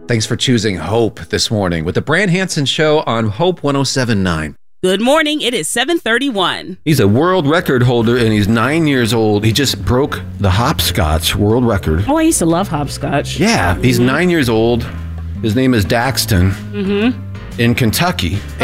Thanks for choosing Hope this morning with the Brand Hansen Show on Hope 107.9. Good morning. It is 7:31. He's a world record holder, and he's 9 years old. He just broke the hopscotch world record. Oh, I used to love hopscotch. Yeah, he's 9 years old. His name is Daxton in Kentucky.